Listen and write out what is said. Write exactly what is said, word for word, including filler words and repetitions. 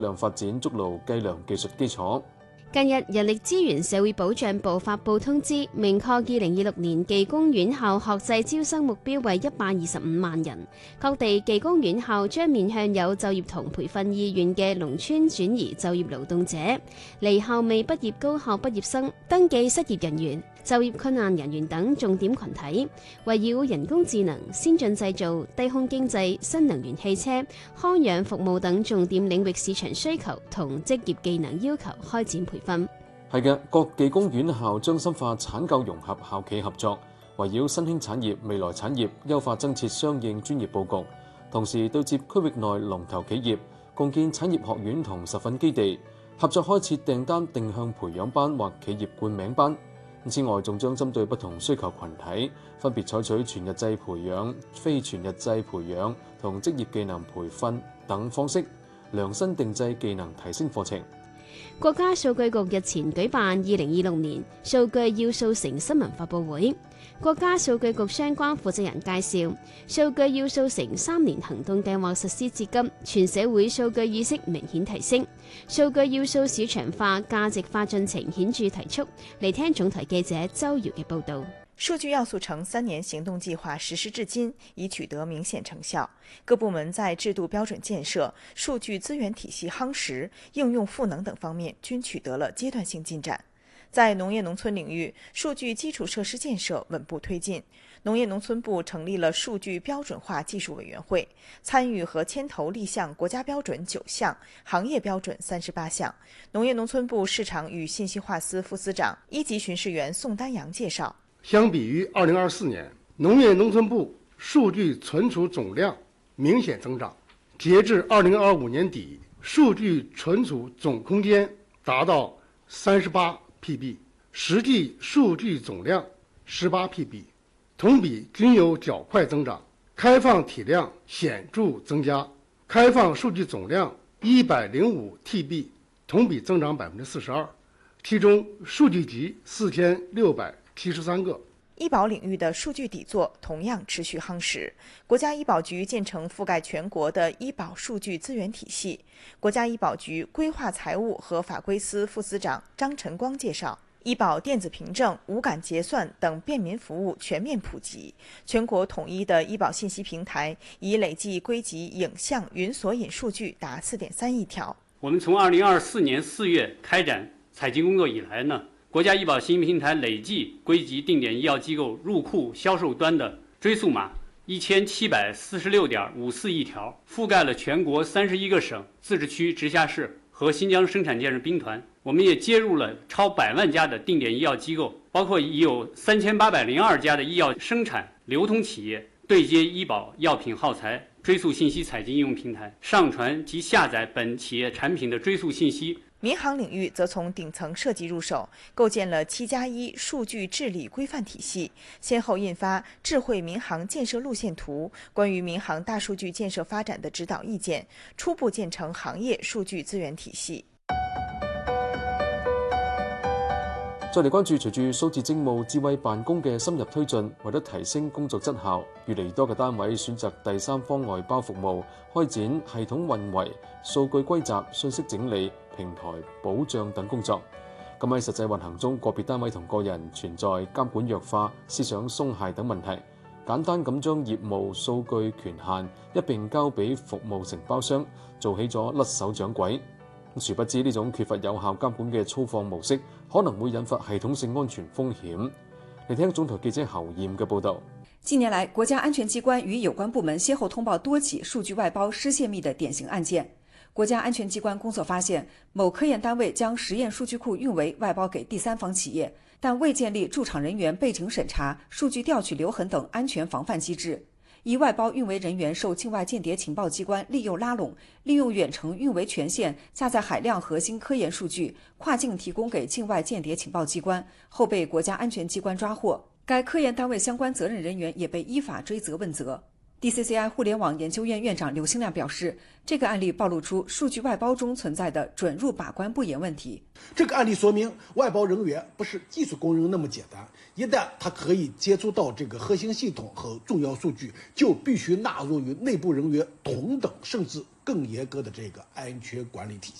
量發展築牢計量技術基礎。 近日，人力資源社會保障部發布通知，明確二零二六年技工院校學制招生目標為一百二十五萬人。各地技工院校將面向有就業同培訓意願嘅農村轉移就業勞動者、離校未畢業高校畢業生、登記失業人員、就業困難人員等重點群體，圍繞人工智能、先進製造、低空經濟、新能源汽車、康養服務等重點領域市場需求同職業技能要求開展培訓。 係嘅，各技工院校將深化產教融合校企合作，圍繞新興產業、未來產業，優化增設相應專業佈局，同時對接區域內龍頭企業，共建產業學院同實訓基地，合作開設訂單定向培養班或企業冠名班。此外，仲將針對不同需求群體，分別採取全日制培養、非全日制培養同職業技能培訓等方式，量身定製技能提升課程。 國家數據局日前舉辦二零二六年數據要素城新聞發佈會，國家數據局相關負責人介紹，數據要素城三年行動計劃實施至今，全社會數據意識明顯提升，數據要素市場化、價值化進程顯著提速。嚟聽總台記者周瑤嘅報導。 數據要素城三年行動計劃實施至今，已取得明顯成效。各部門在制度標準建設、數據資源體系夯實、應用賦能等方面均取得了階段性進展。在農業農村領域，數據基礎設施建設穩步推進。農業農村部成立了數據標準化技術委員會，參與和牽頭立項國家標準九項、行業標準三十八項。農業農村部市場與信息化司副司長、一級巡視員宋丹陽介紹。 相比於二零二四年，農業農村部數據存儲總量明顯增長。截至二零二五年底，數據存儲總空間達到三十八 P B， 實際數據總量十八 P B， 同比均有較快增長。開放體量顯著增加，開放數據總量一百零五 T B， 同比增長百分之四十二，其中數據集四千六百七十三個。 醫保領域的數據底座同樣持續夯實。國家醫保局建成覆蓋全國的醫保數據資源體系。國家醫保局規劃財務和法規司副司長張晨光介紹，醫保電子憑證、無感結算等便民服務全面普及，全國統一的醫保信息平台已累計歸集影像、雲索引數據達四點三億條。 我們從二零二四年四月開展採集工作以來呢，國家醫保信息平台累計歸集定點醫藥機構入庫銷售端的追溯碼一千七百四十六點五四億條，覆蓋了全國三十一個省、自治區、直轄市和新疆生產建設兵團。我們也接入了超百萬家的定點醫藥機構，包括已有三千八百零二家的醫藥生產流通企業，對接醫保藥品耗材追溯信息採集應用平台，上傳及下載本企業產品的追溯信息。 民航領域則從頂層設計入手，構建了七加一數據治理規範體系，先後印發智慧民航建設路線圖、關於民航大數據建設發展的指導意見，初步建成行業數據資源體系。 再嚟關注，隨住數字政務智慧辦公嘅深入推進，為咗提升工作質效，越嚟越多嘅單位選擇第三方外包服務，開展系統運維、數據歸集、信息整理、平台保障等工作。咁喺實際運行中，個別單位同個人存在監管弱化、思想鬆懈等問題，簡單咁將業務數據權限一並交俾服務承包商，做起咗甩手掌櫃。殊不知呢種缺乏有效監管嘅粗放模式，可能會引發系統性安全風險。嚟聽總台記者侯艷嘅報導。 近年來，國家安全機關與有關部門先後通報多起數據外包失泄密的典型案件。國家安全機關工作發現，某科研單位將實驗數據庫運維外包給第三方企業，但未建立駐場人員背景審查、數據調取留痕等安全防範機制。一外包運維人員受境外間諜情報機關利誘拉攏，利用遠程運維權限下載海量核心科研數據，跨境提供給境外間諜情報機關，後被國家安全機關抓獲。該科研單位相關責任人員也被依法追責問責。 D C C I 互联网研究院院长刘兴亮表示，这个案例暴露出数据外包中存在的准入把关不严问题。 这个案例说明，外包人员不是技术工人那么简单，一旦他可以接触到这个核心系统和重要数据，就必须纳入于内部人员同等甚至更严格的这个安全管理体系。